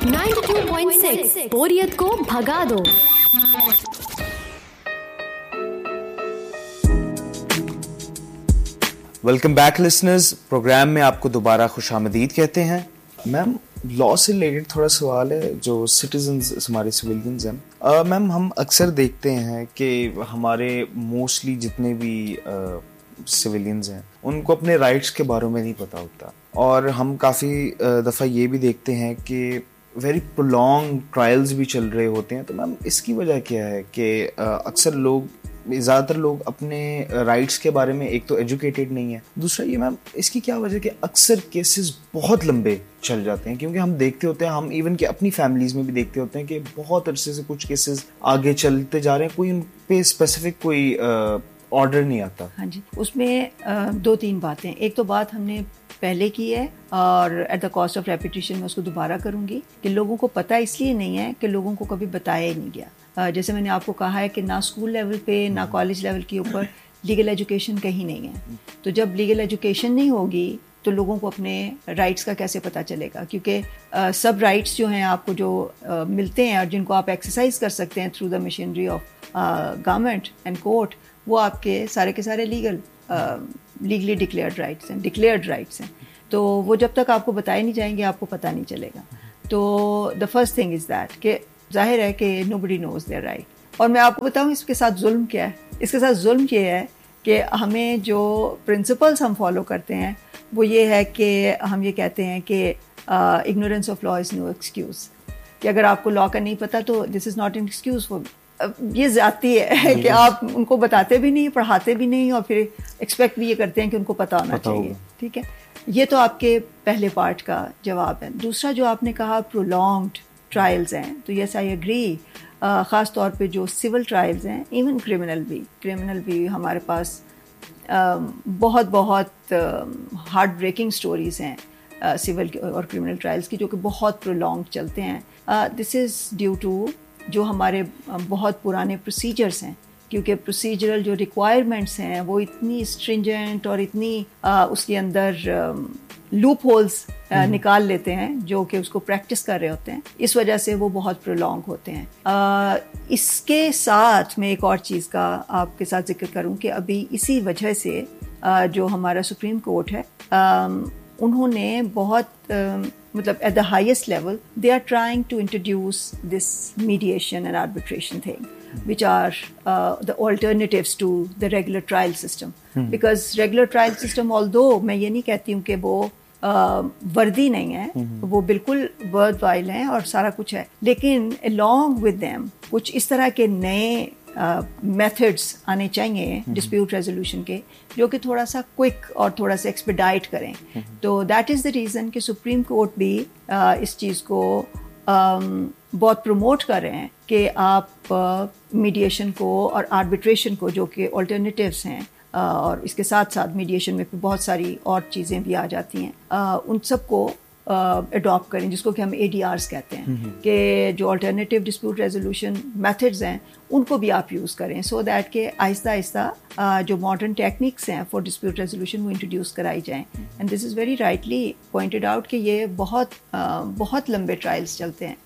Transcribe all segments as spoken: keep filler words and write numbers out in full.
Ninety two point six बोरियत को भगा दो। वेलकम बैक लिसनर्स, प्रोग्राम में आपको दोबारा खुशामदीद कहते हैं। मैम, लॉ से रिलेटेड थोड़ा सवाल है जो सिटीजन्स हमारे सिविलियंस हैं। मैम, हम अक्सर देखते हैं कि हमारे मोस्टली जितने भी सिविलियंस हैं उनको अपने राइट्स के बारे में नहीं पता होता, और हम काफ़ी दफ़ा ये भी देखते हैं कि वेरी प्रोलॉन्ग ट्रायल्स भी चल रहे होते हैं। तो मैम, इसकी वजह क्या है कि अक्सर लोग ज़्यादातर लोग अपने राइट्स के बारे में एक तो एजुकेटेड नहीं है, दूसरा ये मैम इसकी क्या वजह कि अक्सर केसेस बहुत लंबे चल जाते हैं? क्योंकि हम देखते होते हैं, हम इवन कि अपनी फैमिलीज़ में भी देखते होते हैं कि बहुत अरसे से कुछ केसेस आगे चलते जा रहे हैं, कोई उन पे स्पेसिफिक कोई ऑर्डर नहीं आता। हाँ जी, उसमें आ, दो तीन बातें। एक तो बात हमने पहले की है और at the cost of repetition मैं उसको दोबारा करूँगी कि लोगों को पता इसलिए नहीं है कि लोगों को कभी बताया ही नहीं गया। जैसे मैंने आपको कहा है कि ना स्कूल लेवल पे ना कॉलेज लेवल के ऊपर लीगल एजुकेशन कहीं नहीं है। तो जब लीगल एजुकेशन नहीं होगी तो लोगों को अपने राइट्स का कैसे पता चलेगा? क्योंकि सब राइट्स जो हैं आपको जो आ, मिलते हैं और जिनको आप एक्सरसाइज कर सकते हैं through the machinery of government and court, वो आपके सारे के सारे लीगल लीगली डिक्लेयर्ड राइट्स हैं, डिक्लेयर्ड राइट्स हैं। तो वो जब तक आपको बताए नहीं जाएंगे आपको पता नहीं चलेगा। तो the first thing is that कि जाहिर है कि नोबडी नोज देयर राइट। और मैं आपको बताऊँ इसके साथ जुल्म क्या है। इसके साथ जुल्म ये है कि हमें जो प्रिंसिपल्स हम फॉलो करते हैं वो ये है कि हम ये कहते हैं कि ignorance of law is no excuse, कि अगर आपको लॉ का नहीं पता तो this is not an excuse for. ये ज़ाती है कि आप उनको बताते भी नहीं, पढ़ाते भी नहीं, और फिर एक्सपेक्ट भी ये करते हैं कि uनको पता होना चाहिए। ठीक है, ये तो आपके पहले पार्ट का जवाब है। दूसरा जो आपने कहा प्रोलॉन्ग्ड ट्रायल्स हैं, तो यस आई एग्री। ख़ास तौर पे जो सिविल ट्रायल्स हैं, इवन क्रिमिनल भी क्रिमिनल भी हमारे पास uh, बहुत बहुत हार्ट ब्रेकिंग स्टोरीज़ हैं सिविल और क्रिमिनल ट्रायल्स की, जो कि बहुत प्रोलॉन्ग चलते हैं। दिस इज़ ड्यू टू जो हमारे बहुत पुराने प्रोसीजर्स हैं, क्योंकि प्रोसीजरल जो रिक्वायरमेंट्स हैं वो इतनी स्ट्रिंजेंट और इतनी आ, उसके अंदर लूप होल्स निकाल लेते हैं जो कि उसको प्रैक्टिस कर रहे होते हैं, इस वजह से वो बहुत प्रोलॉन्ग होते हैं। आ, इसके साथ मैं एक और चीज़ का आपके साथ जिक्र करूं कि अभी इसी वजह से आ, जो हमारा सुप्रीम कोर्ट है, आ, उन्होंने बहुत आ, मतलब at the highest level they are trying to introduce this mediation and arbitration thing, which are uh, the alternatives to the regular trial system. hmm. Because regular trial system, although मैं ये नहीं कहती हूँ कि वो uh, वर्दी नहीं है, hmm. वो बिल्कुल वर्थ वाइल हैं और सारा कुछ है, लेकिन along with them कुछ इस तरह के नए मेथड्स uh, आने चाहिए डिस्प्यूट रेजोल्यूशन के, जो कि थोड़ा सा क्विक और थोड़ा सा एक्सपेडाइट करें। तो दैट इज़ द रीज़न कि सुप्रीम कोर्ट भी uh, इस चीज़ को um, बहुत प्रमोट कर रहे हैं कि आप मीडिएशन uh, को और आर्बिट्रेशन को, जो कि ऑल्टरनेटिव्स हैं, uh, और इसके साथ साथ मीडिएशन में बहुत सारी और चीज़ें भी आ जाती हैं, uh, उन सबको अडॉप्ट uh, करें, जिसको कि हम ए डी आर्स कहते हैं, कि जो अल्टरनेटिव डिस्प्यूट रेजोल्यूशन मेथड्स हैं उनको भी आप यूज़ करें, सो दैट कि आहिस्ता आहिस्ता uh, जो मॉडर्न टेक्निक्स हैं फॉर डिस्प्यूट रेजोल्यूशन वो इंट्रोड्यूस कराई जाएं। And this is very rightly pointed out कि ये बहुत uh, बहुत लंबे ट्रायल्स चलते हैं।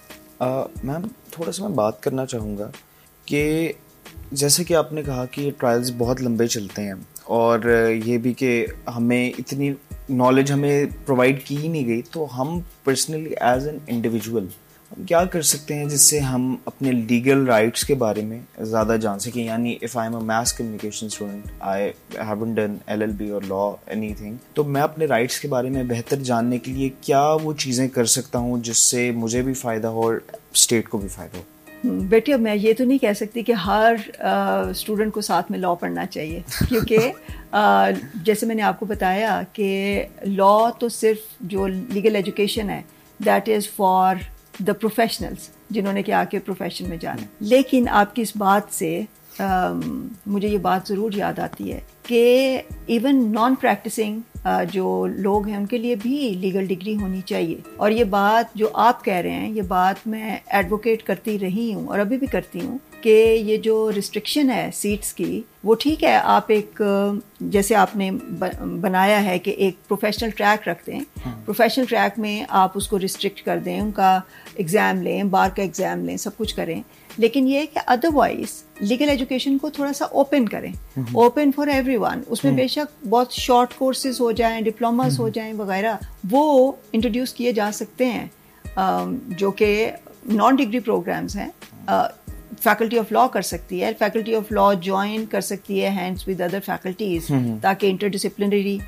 मैम, uh, थोड़ा सा मैं बात करना चाहूँगा कि जैसे कि आपने कहा कि ये ट्रायल्स बहुत लंबे चलते हैं, और ये भी कि हमें इतनी नॉलेज हमें प्रोवाइड की ही नहीं गई, तो हम पर्सनली एज एन इंडिविजुअल हम क्या कर सकते हैं जिससे हम अपने लीगल राइट्स के बारे में ज़्यादा जान सकें? यानी if I am a mass communication student, I haven't done L L B और लॉ एनीथिंग, तो मैं अपने राइट्स के बारे में बेहतर जानने के लिए क्या वो चीज़ें कर सकता हूँ जिससे मुझे भी फ़ायदा हो और स्टेट को भी फ़ायदा हो? बेटी, अब मैं ये तो नहीं कह सकती कि हर स्टूडेंट uh, को साथ में लॉ पढ़ना चाहिए, क्योंकि uh, जैसे मैंने आपको बताया कि लॉ तो सिर्फ जो लीगल एजुकेशन है that is for the professionals, जिन्होंने कि आके प्रोफेशन में जाना। लेकिन आपकी इस बात से uh, मुझे ये बात ज़रूर याद आती है कि इवन नॉन प्रैक्टिसिंग जो लोग हैं उनके लिए भी लीगल डिग्री होनी चाहिए। और ये बात जो आप कह रहे हैं, ये बात मैं एडवोकेट करती रही हूँ और अभी भी करती हूँ کہ یہ جو ریسٹرکشن ہے سیٹس کی وہ ٹھیک ہے, آپ ایک جیسے آپ نے بنایا ہے کہ ایک پروفیشنل ٹریک رکھ دیں, پروفیشنل ٹریک میں آپ اس کو ریسٹرکٹ کر دیں, ان کا ایگزام لیں, بار کا ایگزام لیں, سب کچھ کریں, لیکن یہ کہ ادروائز لیگل ایجوکیشن کو تھوڑا سا اوپن کریں, اوپن فار ایوری ون. اس میں بے شک بہت شارٹ کورسز ہو جائیں, ڈپلوماز ہو جائیں وغیرہ, وہ انٹروڈیوس کیے جا سکتے ہیں جو کہ نان ڈگری پروگرامز ہیں. فیکلٹی آف لا کر سکتی ہے, فیکلٹی آف لا جوائن کر سکتی ہے ہینڈس ود ادر فیکلٹیز, تاکہ انٹر ڈسپلنری,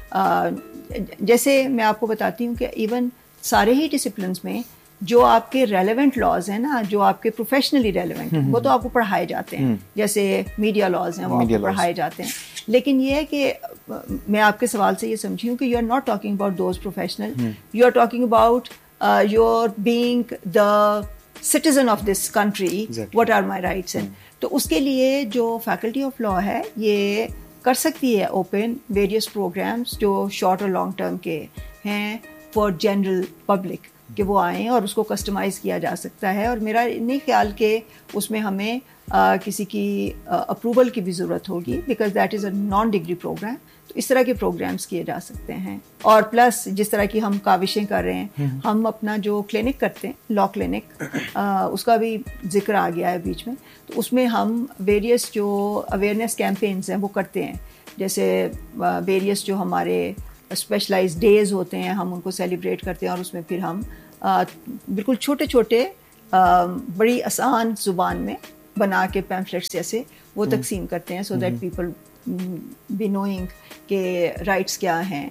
جیسے میں آپ کو بتاتی ہوں کہ ایون سارے ہی ڈسپلنس میں جو آپ کے ریلیونٹ لاز ہیں نا, جو آپ کے پروفیشنلی ریلیونٹ ہیں, وہ تو آپ کو پڑھائے جاتے ہیں, جیسے میڈیا لاز ہیں وہ آپ کو پڑھائے جاتے ہیں. لیکن یہ ہے کہ میں آپ کے سوال سے یہ سمجھی ہوں کہ you are not talking about those professional, you are talking about your being the citizen of this country, exactly. What are my rights and تو اس کے لیے جو فیکلٹی آف لا ہے یہ کر سکتی ہے اوپن ویریس پروگرامس جو شارٹ اور لانگ ٹرم کے ہیں فار جنرل پبلک, کہ وہ آئیں اور اس کو کسٹمائز کیا جا سکتا ہے. اور میرا نہیں خیال کہ اس میں ہمیں کسی کی اپروول کی بھی ضرورت ہوگی, because that is a naan degree programme. تو اس طرح کے پروگرامس کیے جا سکتے ہیں. اور پلس جس طرح کی ہم کاوشیں کر رہے ہیں, ہم اپنا جو کلینک کرتے ہیں, لا کلینک, اس کا بھی ذکر آ گیا ہے بیچ میں, تو اس میں ہم ویریس جو اویئرنیس کیمپینز ہیں وہ کرتے ہیں. جیسے ویریس جو ہمارے اسپیشلائز ڈیز ہوتے ہیں, ہم ان کو سیلیبریٹ کرتے ہیں, اور اس میں پھر ہم بالکل چھوٹے چھوٹے بڑی آسان زبان میں بنا کے پیمفلیٹس جیسے وہ تقسیم کرتے ہیں, so that people be knowing کہ رائٹس کیا ہیں.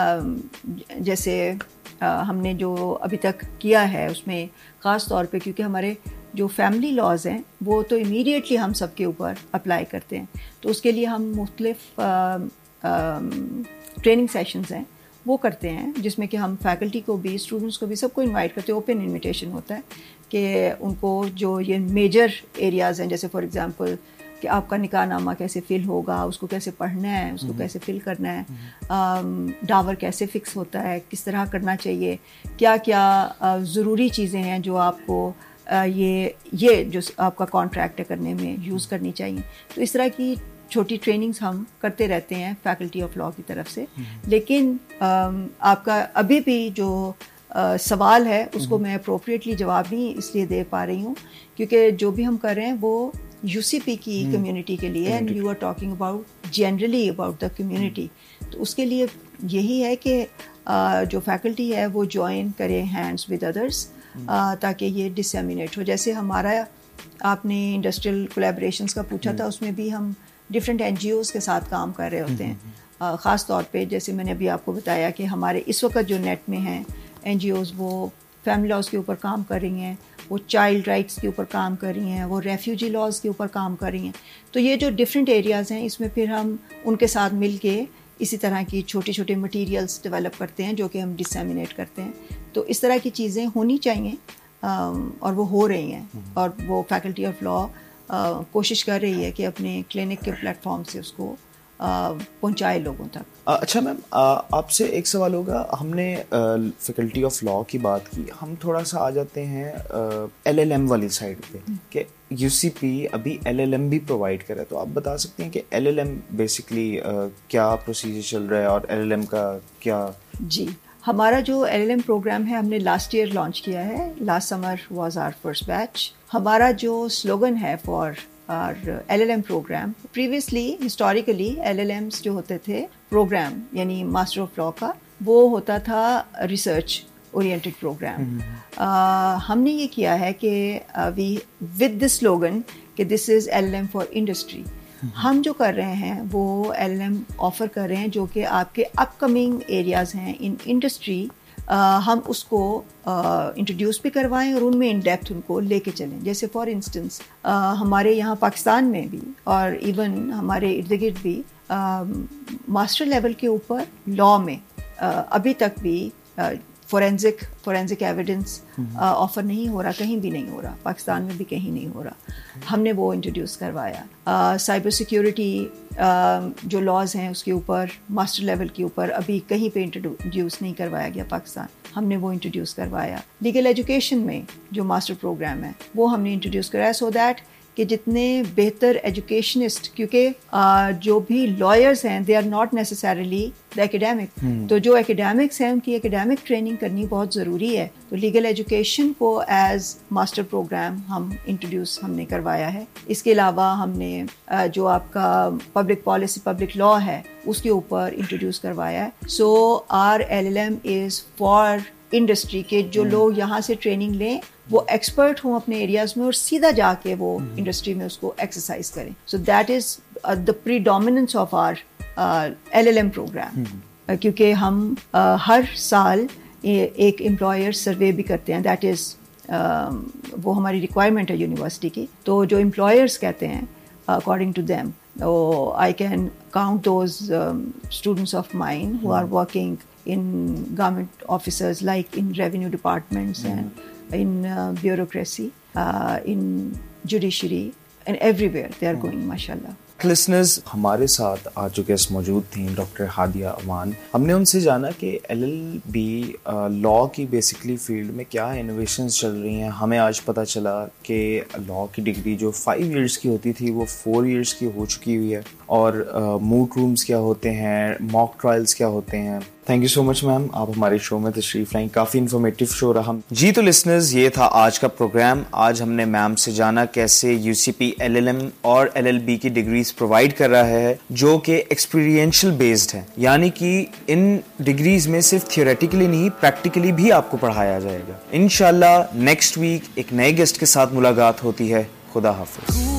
جیسے ہم نے جو ابھی تک کیا ہے اس میں خاص طور پہ, کیونکہ ہمارے جو فیملی لاز ہیں وہ تو امیڈیٹلی ہم سب کے اوپر اپلائی کرتے ہیں, تو اس کے لیے ہم مختلف ٹریننگ سیشنز ہیں وہ کرتے ہیں, جس میں کہ ہم فیکلٹی کو بھی, اسٹوڈنٹس کو بھی, سب کو انوائٹ کرتے ہیں. اوپن انویٹیشن ہوتا ہے کہ ان کو جو یہ میجر ایریاز ہیں, جیسے فار ایگزامپل کہ آپ کا نکاح نامہ کیسے فل ہوگا, اس کو کیسے پڑھنا ہے, اس کو کیسے فل کرنا ہے, ڈاور کیسے فکس ہوتا ہے, کس طرح کرنا چاہیے, کیا کیا ضروری چیزیں ہیں جو آپ کو یہ یہ جو آپ کا کانٹریکٹ کرنے میں یوز کرنی چاہیے. تو اس طرح کی چھوٹی ٹریننگز ہم کرتے رہتے ہیں فیکلٹی آف لا کی طرف سے. لیکن آپ کا ابھی بھی جو سوال ہے اس کو میں اپروپریٹلی جواب نہیں اس لیے دے پا رہی ہوں کیونکہ جو بھی ہم کر رہے ہیں وہ یو سی پی کی کمیونٹی کے لیے, and you are talking about generally about the community. تو اس کے لیے یہی ہے کہ جو فیکلٹی ہے وہ جوائن کرے ہینڈس ود ادرس تاکہ یہ ڈسیمینیٹ ہو. جیسے ہمارا آپ نے انڈسٹریل کولیبریشنس کا پوچھا تھا, اس میں بھی ہم ڈفرینٹ این جی اوز کے ساتھ کام کر رہے ہوتے ہیں. خاص طور پہ جیسے میں نے ابھی آپ کو بتایا کہ ہمارے اس وقت جو نیٹ میں ہیں این جی اوز, وہ فیملی لاز کے اوپر کام کر رہی ہیں, وہ چائلڈ رائٹس کے اوپر کام کر رہی ہیں, وہ ریفیوجی لاز کے اوپر کام کر رہی ہیں. تو یہ جو ڈفرینٹ ایریاز ہیں اس میں پھر ہم ان کے ساتھ مل کے اسی طرح کی چھوٹے چھوٹے مٹیریلس ڈیولپ کرتے ہیں جو کہ ہم ڈسیمینیٹ کرتے ہیں. تو اس طرح کی چیزیں ہونی چاہیے اور وہ ہو رہی ہیں, اور وہ فیکلٹی آف لا کوشش کر رہی ہے کہ اپنے کلینک کے پلیٹ فارم سے اس کو پہنچائے لوگوں تک. اچھا میم, آپ سے ایک سوال ہوگا. ہم نے فیکلٹی آف لا کی بات کی, ہم تھوڑا سا آ جاتے ہیں ایل ایل ایم والی سائڈ پہ کہ یو سی پی ابھی ایل ایل ایم بھی پرووائڈ کرے. تو آپ بتا سکتے ہیں کہ ایل ایل ایم بیسکلی کیا پروسیجر چل رہا ہے اور ایل ایل ایم کا کیا؟ جی, ہمارا جو ایل ایل ایم پروگرام ہے ہم نے لاسٹ ایئر لانچ کیا ہے. Last summer was are first batch. ہمارا جو سلوگن ہے فار اور L L M programme, previously historically L L AIIMS جو ہوتے تھے پروگرام یعنی ماسٹر آف لا کا, وہ ہوتا تھا ریسرچ اورینٹڈ پروگرام. ہم نے یہ کیا ہے کہ وی ود دس سلوگن کہ دس از L L M for industry. ہم جو کر رہے ہیں وہ ایل ایل ایم آفر کر رہے ہیں جو کہ آپ کے اپ کمنگ ایریاز ہیں ان انڈسٹری, ہم اس کو انٹروڈیوس بھی کروائیں اور ان میں ان ڈیپتھ ان کو لے کے چلیں. جیسے فار انسٹنس ہمارے یہاں پاکستان میں بھی اور ایون ہمارے ارد گرد بھی ماسٹر لیول کے اوپر لا میں ابھی تک بھی فورینزک فورینزک ایویڈنس آفر نہیں ہو رہا, کہیں بھی نہیں ہو رہا, پاکستان میں بھی کہیں نہیں ہو رہا. ہم نے وہ انٹروڈیوس کروایا. سائبر سیکیورٹی جو لاز ہیں اس کے اوپر ماسٹر لیول کے اوپر ابھی کہیں پہ انٹروڈیوس نہیں کروایا گیا پاکستان, ہم نے وہ انٹروڈیوس کروایا. لیگل ایجوکیشن میں جو ماسٹر پروگرام ہے وہ ہم نے انٹروڈیوس کرایا, سو دیٹ کہ جتنے بہتر ایجوکیشنسٹ, کیونکہ جو بھی لائرس ہیں دے آر ناٹ نیسسریلی دا ایکیڈیمک, تو جو ایکیڈیمکس ہیں ان کی ایکیڈیمک ٹریننگ کرنی بہت ضروری ہے. تو لیگل ایجوکیشن کو ایز ماسٹر پروگرام ہم انٹروڈیوس ہم نے کروایا ہے. اس کے علاوہ ہم نے جو آپ کا پبلک پالیسی پبلک لاء ہے اس کے اوپر انٹروڈیوس کروایا ہے. سو R L L M is for industry کے جو لوگ یہاں سے ٹریننگ لیں وہ ایکسپرٹ ہوں اپنے ایریاز میں اور سیدھا جا کے وہ انڈسٹری میں اس کو ایکسرسائز کریں. So that is the پریڈومیننس of R L L M programme, کیونکہ ہم ہر سال ایک امپلائر سروے بھی کرتے ہیں. دیٹ از وہ ہماری ریکوائرمنٹ ہے یونیورسٹی کی. تو جو امپلائرس کہتے ہیں according to them, I can count those students of mine who are working in government officers like in revenue departments mm-hmm. and in uh, bureaucracy, uh, in judiciary and everywhere they are mm-hmm. going, mashallah. Listeners, ہمارے ساتھ آج جو guest موجود تھیں doctor Hadia امان. ہم نے ان سے جانا کہ ایل ایل بی لاء کی بیسکلی فیلڈ میں کیا انوویشنز چل رہی ہیں. ہمیں آج پتہ چلا کہ لاء کی ڈگری جو فائیو ایئرس کی ہوتی تھی وہ فور ایئرس کی ہو چکی ہوئی ہے, اور موٹ رومز کیا ہوتے ہیں, موک ٹرائلز کیا ہوتے ہیں. تھینک یو سو مچ میم, آپ ہمارے شو میں تشریف لائیں, کافی انفارمیٹو شو رہا. جی تو لسنرز, یہ تھا آج کا پروگرام. آج ہم نے میم سے جانا کیسے you C P L L M اور ایل ایل بی کی ڈگریز پرووائڈ کر رہا ہے جو کہ ایکسپیرینشل بیسڈ ہے, یعنی کہ ان ڈگریز میں صرف تھیوریٹیکلی نہیں پریکٹیکلی بھی آپ کو پڑھایا جائے گا. انشاءاللہ نیکسٹ ویک ایک نئے گیسٹ کے ساتھ ملاقات ہوتی ہے. خدا حافظ.